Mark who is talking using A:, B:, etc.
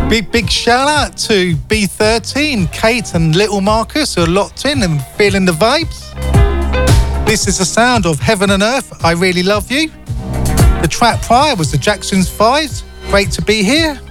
A: Big shout out to B13, Kate and Little Marcus who are locked in and feeling the vibes. This is the sound of Heaven and Earth, I Really Love You. The track prior was the Jackson's 5s, Great to Be Here.